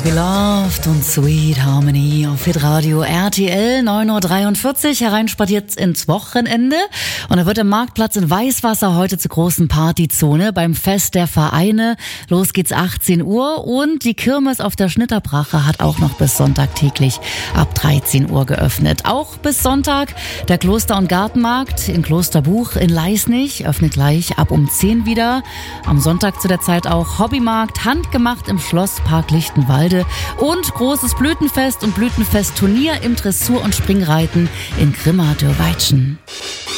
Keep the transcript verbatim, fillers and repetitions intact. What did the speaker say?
Beloved und Sweet Harmony auf Hitradio R T L neun Uhr dreiundvierzig hereinspaziert ins Wochenende. Und da wird im Marktplatz in Weißwasser heute zur großen Partyzone beim Fest der Vereine. Los geht's achtzehn Uhr und die Kirmes auf der Schnitterbrache hat auch noch bis Sonntag täglich ab dreizehn Uhr geöffnet. Auch bis Sonntag der Kloster- und Gartenmarkt in Klosterbuch in Leisnig öffnet gleich ab um zehn wieder. Am Sonntag zu der Zeit auch Hobbymarkt, handgemacht im Schlosspark Lichtenwalde und großes Blütenfest und Blütenfestturnier im Dressur- und Springreiten in Grimma-Dürrweitschen.